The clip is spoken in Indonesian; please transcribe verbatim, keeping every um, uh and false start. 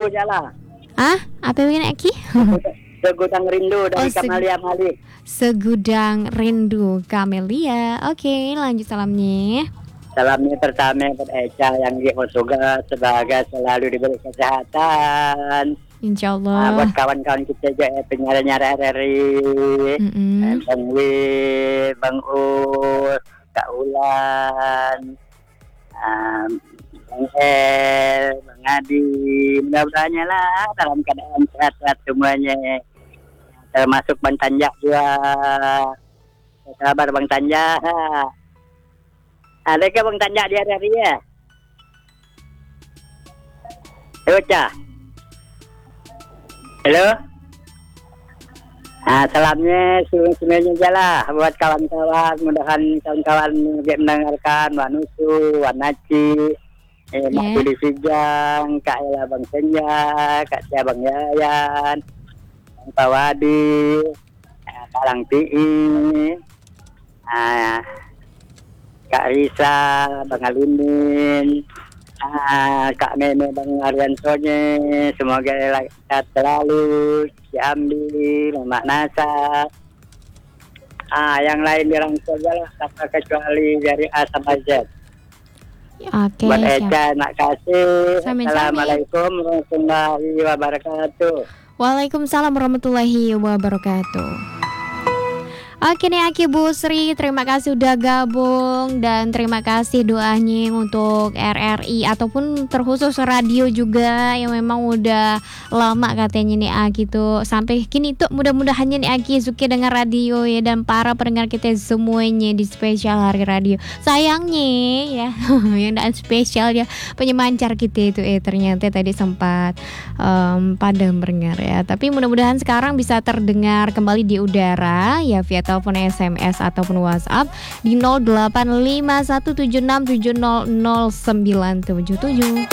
Jala. Ah, apa yang Aki? Segudang rindu dari Oh, seg- Kamalia Malik. Segudang rindu Kamelia. Oke, lanjut salamnya. Salamnya pertama buat Eca yang di Hosuga, sebagai selalu diberi kesehatan. Insya Ah, Allah. buat kawan-kawan kita juga penyiar-penyiar R R I, Mm-mm. Bang Wi, Bang Us, Kak Ulan, um, Bang El, Bang Adi, mudah-mudahan lah dalam keadaan sehat-sehat semuanya, termasuk Bang Tanja juga. Apa kabar Bang Tanja? Ada ke Bang Tanja di R R I ya? Halo Cah. Halo. Nah, salamnya semuanya aja lah buat kawan-kawan, mudahan kawan-kawan juga mendengarkan Mbak Nusu, Wan Naci, eh, Mak Yeah. Budi Sijang, Kak Ella Bang Senja, Kak Tia Bang Yayan, Bang Pawadi, eh, Kak Lang Pi, ah, Kak Risa, Bang Alimin, ah, Kak Meme, Bang Ariantonya, semoga sehat selalu, Ciambi, Mak Nasa, ah, yang lain dirangkul lah, tanpa kecuali dari A sampai Z. Oke, Buat siap. Eca, nak kasih. Samin, samin. Assalamualaikum warahmatullahi wabarakatuh. Waalaikumsalam warahmatullahi wabarakatuh. Oke nih Aki Bu Sri, terima kasih udah gabung dan terima kasih doanya untuk R R I ataupun terkhusus radio juga yang memang udah lama katanya nih Aki tuh sampai kini tuh mudah-mudahannya nih Aki suka dengan radio ya dan para pendengar kita semuanya di spesial hari radio. Sayangnya ya yang dan spesial ya penyemancar kita itu eh ternyata tadi sempat um, padam pendengar ya. Tapi mudah-mudahan sekarang bisa terdengar kembali di udara ya via telepon S M S ataupun WhatsApp di nol delapan lima satu tujuh enam tujuh nol nol sembilan tujuh tujuh.